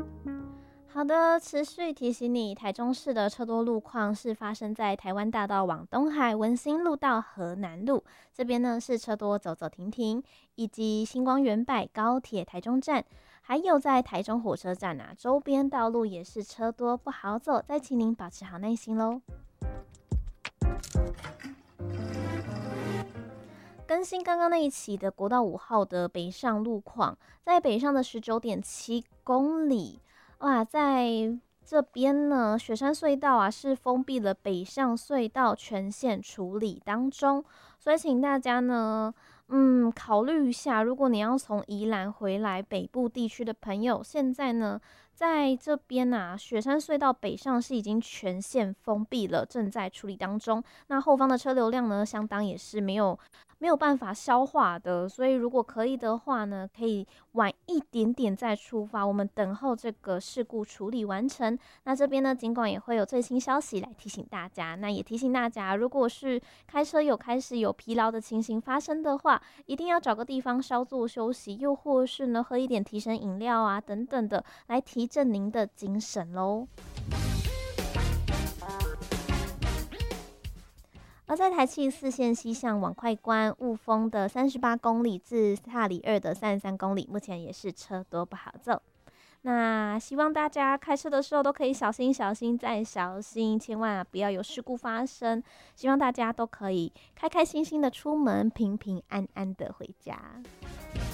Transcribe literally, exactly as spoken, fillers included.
好的，持续提醒你，台中市的车多路况是发生在台湾大道往东海文心路到河南路这边呢，是车多走走停停，以及星光远百高铁台中站，还有在台中火车站啊周边道路也是车多不好走，再请您保持好耐心喽。更新刚刚那一期的国道五号的北上路况，在北上的十九点七公里。哇，在这边呢，雪山隧道啊是封闭了北上隧道全线处理当中，所以请大家呢，嗯，考虑一下，如果你要从宜兰回来北部地区的朋友，现在呢，在这边啊，雪山隧道北上是已经全线封闭了，正在处理当中。那后方的车流量呢，相当也是没有没有办法消化的，所以如果可以的话呢，可以晚一点点再出发，我们等候这个事故处理完成。那这边呢，尽管也会有最新消息来提醒大家，那也提醒大家，如果是开车有开始有疲劳的情形发生的话，一定要找个地方稍作休息，又或是呢喝一点提神饮料啊等等的，来提振您的精神喽。而在台七四线西向往快关雾峰的三十八公里至塔里二的三十三公里，目前也是车多不好走。那希望大家开车的时候都可以小心、小心再小心，千万啊不要有事故发生。希望大家都可以开开心心的出门，平平安安的回家。